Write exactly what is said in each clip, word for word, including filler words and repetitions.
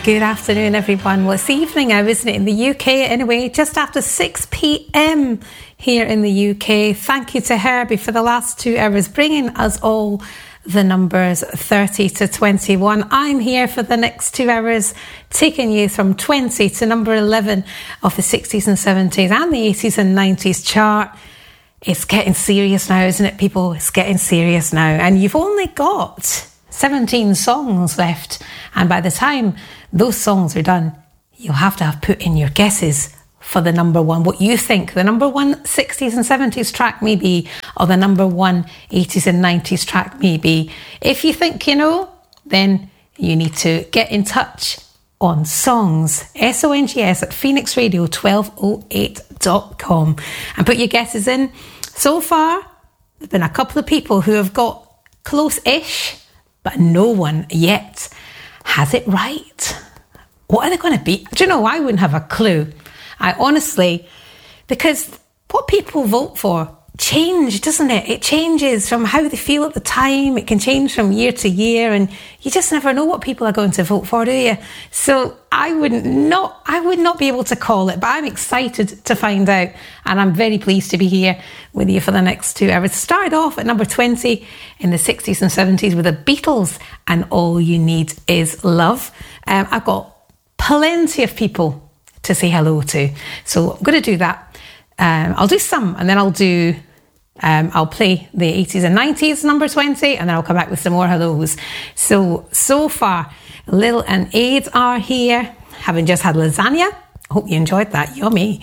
Good afternoon, everyone. Well, it's evening now, isn't it? In the U K, anyway, just after six p.m. here in the U K. Thank you to Herbie for the last two hours, bringing us all the numbers thirty to twenty-one. I'm here for the next two hours, taking you from twenty to number eleven of the sixties and seventies and the eighties and nineties chart. It's getting serious now, isn't it, people? It's getting serious now. And you've only got seventeen songs left. And by the time those songs are done, you'll have to have put in your guesses for the number one, what you think the number one sixties and seventies track may be, or the number one eighties and nineties track may be. If you think you know, then you need to get in touch on songs, S O N G S, at phoenix radio twelve oh eight dot com and put your guesses in. So far, there's been a couple of people who have got close-ish, but no one yet has it right. What are they going to be? Do you know, I wouldn't have a clue. I honestly, because what people vote for change, doesn't it? It changes from how they feel at the time. It can change from year to year, and you just never know what people are going to vote for, do you? So I wouldn't not, I would not be able to call it, but I'm excited to find out, and I'm very pleased to be here with you for the next two hours. Started off at number twenty in the sixties and seventies with the Beatles and All You Need Is Love. Um, I've got plenty of people to say hello to, so I'm going to do that. Um, I'll do some, and then I'll do, um, I'll play the eighties and nineties number twenty, and then I'll come back with some more hellos. So, so far, Lil and Aid are here, having just had lasagna. Hope you enjoyed that. Yummy.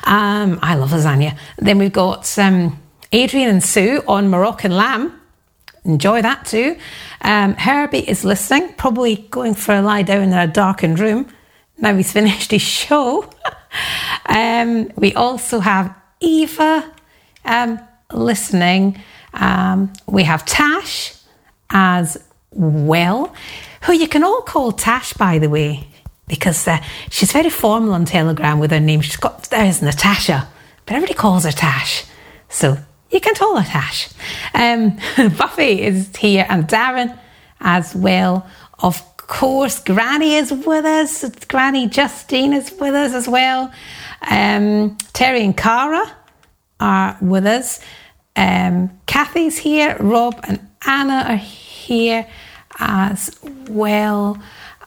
Um, I love lasagna. Then we've got um, Adrian and Sue on Moroccan Lamb. Enjoy that too. Um, Herbie is listening, probably going for a lie down in a darkened room. Now he's finished his show. um, we also have Eva um, listening. Um, we have Tash as well, who you can all call Tash, by the way, because uh, she's very formal on Telegram with her name. She's got, there's Natasha, but everybody calls her Tash. So you can call her Tash. Um, Buffy is here, and Darren as well. Of course, Granny is with us. Granny Justine is with us as well. Um, Terry and Cara are with us. Um, Kathy's here. Rob and Anna are here as well.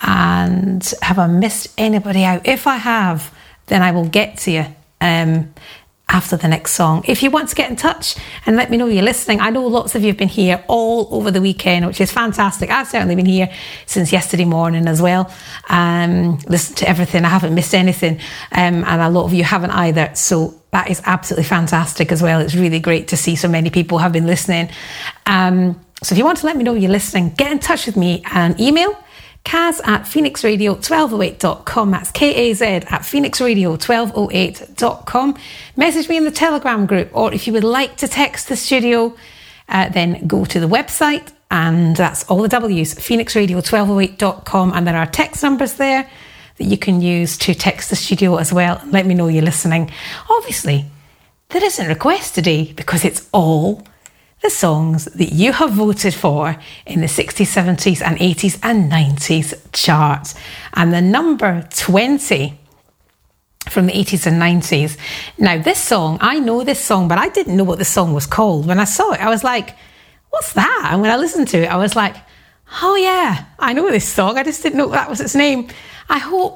And have I missed anybody out? If I have, then I will get to you um, after the next song. If you want to get in touch and let me know you're listening, I know lots of you have been here all over the weekend, which is fantastic. I've certainly been here since yesterday morning as well. Um, listen to everything. I haven't missed anything, um, and a lot of you haven't either. So that is absolutely fantastic as well. It's really great to see so many people have been listening. Um, so if you want to let me know you're listening, get in touch with me and email Kaz at phoenix radio twelve oh eight dot com. That's K A Z at phoenix radio twelve oh eight dot com. Message me in the Telegram group, or if you would like to text the studio, uh, then go to the website, and that's all the W's, phoenix radio twelve oh eight dot com, and there are text numbers there that you can use to text the studio as well. Let me know you're listening. Obviously, there isn't a request today because it's all the songs that you have voted for in the sixties, seventies and eighties and nineties chart. And the number twenty from the eighties and nineties. Now this song, I know this song, but I didn't know what the song was called. When I saw it, I was like, what's that? And when I listened to it, I was like, oh yeah, I know this song. I just didn't know that was its name. I hope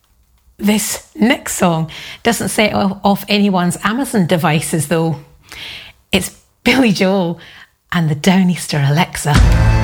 this next song doesn't set off anyone's Amazon devices though. It's Billy Joel and the Downeaster Alexa.